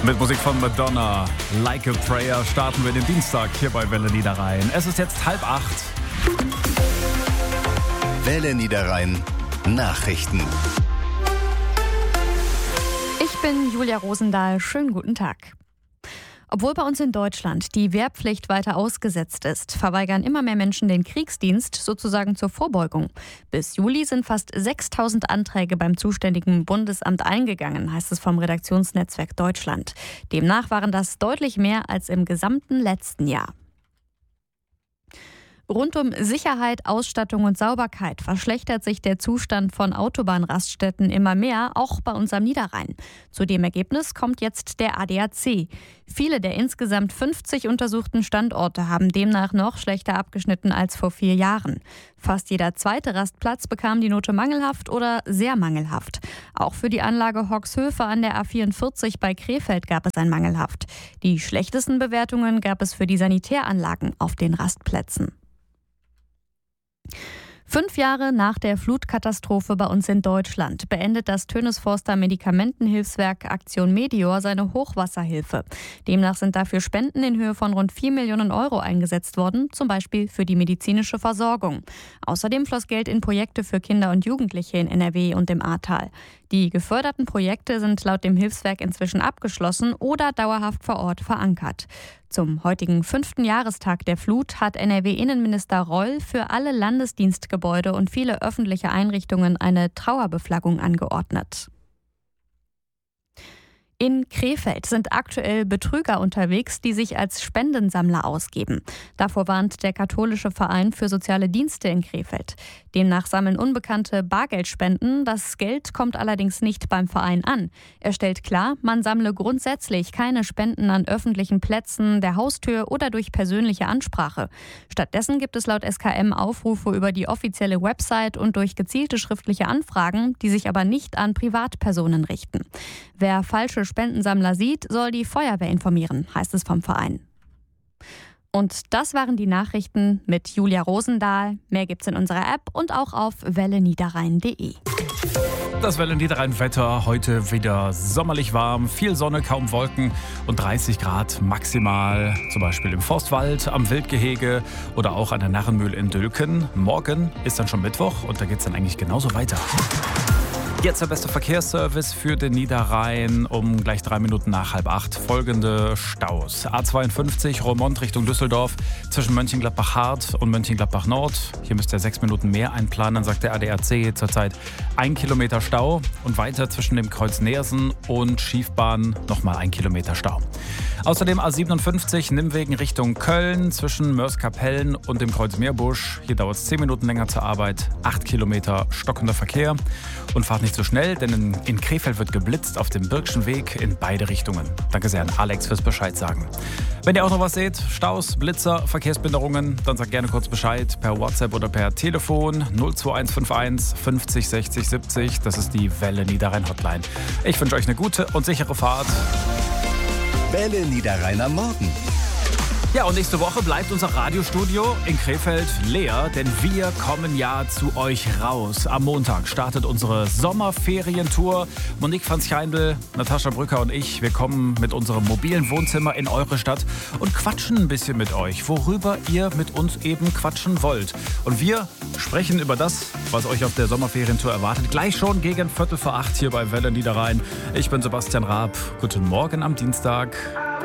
Mit Musik von Madonna, Like a Prayer, starten wir den Dienstag hier bei Welle Niederrhein. Es ist jetzt 7:30. Welle Niederrhein Nachrichten. Ich bin Julia Rosendahl. Schönen guten Tag. Obwohl bei uns in Deutschland die Wehrpflicht weiter ausgesetzt ist, verweigern immer mehr Menschen den Kriegsdienst sozusagen zur Vorbeugung. Bis Juli sind fast 6.000 Anträge beim zuständigen Bundesamt eingegangen, heißt es vom Redaktionsnetzwerk Deutschland. Demnach waren das deutlich mehr als im gesamten letzten Jahr. Rund um Sicherheit, Ausstattung und Sauberkeit verschlechtert sich der Zustand von Autobahnraststätten immer mehr, auch bei uns am Niederrhein. Zu dem Ergebnis kommt jetzt der ADAC. Viele der insgesamt 50 untersuchten Standorte haben demnach noch schlechter abgeschnitten als vor 4 Jahren. Fast jeder zweite Rastplatz bekam die Note mangelhaft oder sehr mangelhaft. Auch für die Anlage Hoxhöfe an der A44 bei Krefeld gab es ein mangelhaft. Die schlechtesten Bewertungen gab es für die Sanitäranlagen auf den Rastplätzen. 5 Jahre nach der Flutkatastrophe bei uns in Deutschland beendet das Tönisforster Medikamentenhilfswerk Aktion Meteor seine Hochwasserhilfe. Demnach sind dafür Spenden in Höhe von rund 4 Millionen Euro eingesetzt worden, zum Beispiel für die medizinische Versorgung. Außerdem floss Geld in Projekte für Kinder und Jugendliche in NRW und im Ahrtal. Die geförderten Projekte sind laut dem Hilfswerk inzwischen abgeschlossen oder dauerhaft vor Ort verankert. Zum heutigen 5. Jahrestag der Flut hat NRW-Innenminister Reul für alle Landesdienstgebäude und viele öffentliche Einrichtungen eine Trauerbeflaggung angeordnet. In Krefeld sind aktuell Betrüger unterwegs, die sich als Spendensammler ausgeben. Davor warnt der katholische Verein für soziale Dienste in Krefeld. Demnach sammeln Unbekannte Bargeldspenden. Das Geld kommt allerdings nicht beim Verein an. Er stellt klar, man sammle grundsätzlich keine Spenden an öffentlichen Plätzen, der Haustür oder durch persönliche Ansprache. Stattdessen gibt es laut SKM Aufrufe über die offizielle Website und durch gezielte schriftliche Anfragen, die sich aber nicht an Privatpersonen richten. Wer falsche Spendensammler sieht, soll die Feuerwehr informieren, heißt es vom Verein. Und das waren die Nachrichten mit Julia Rosendahl. Mehr gibt's in unserer App und auch auf welleniederrhein.de. Das Welle Niederrhein-Wetter heute wieder sommerlich warm, viel Sonne, kaum Wolken und 30 Grad maximal. Zum Beispiel im Forstwald, am Wildgehege oder auch an der Narrenmühle in Dülken. Morgen ist dann schon Mittwoch und da geht's dann eigentlich genauso weiter. Jetzt der beste Verkehrsservice für den Niederrhein um gleich 3 Minuten nach 7:30. Folgende Staus. A52 Roermond Richtung Düsseldorf zwischen Mönchengladbach-Hart und Mönchengladbach-Nord. Hier müsst ihr 6 Minuten mehr einplanen, sagt der ADAC. Zurzeit 1 Kilometer Stau und weiter zwischen dem Kreuz Neersen und Schiefbahn nochmal 1 Kilometer Stau. Außerdem A57 Nimwegen Richtung Köln zwischen Mörs-Kapellen und dem Kreuz Meerbusch. Hier dauert es 10 Minuten länger zur Arbeit, 8 Kilometer stockender Verkehr. Und fahrt nicht so schnell, denn in Krefeld wird geblitzt auf dem Birkschen Weg in beide Richtungen. Danke sehr an Alex fürs Bescheid sagen. Wenn ihr auch noch was seht, Staus, Blitzer, Verkehrsbehinderungen, dann sagt gerne kurz Bescheid per WhatsApp oder per Telefon 02151 50 60 70. Das ist die Welle Niederrhein Hotline. Ich wünsche euch eine gute und sichere Fahrt. Welle Niederrhein am Morgen. Ja, und nächste Woche bleibt unser Radiostudio in Krefeld leer, denn wir kommen ja zu euch raus. Am Montag startet unsere Sommerferientour. Monique van Schijndel, Natascha Brücker und ich, wir kommen mit unserem mobilen Wohnzimmer in eure Stadt und quatschen ein bisschen mit euch, worüber ihr mit uns eben quatschen wollt. Und wir sprechen über das, was euch auf der Sommerferientour erwartet. Gleich schon gegen 7:45 hier bei Welle Niederrhein. Ich bin Sebastian Raab. Guten Morgen am Dienstag.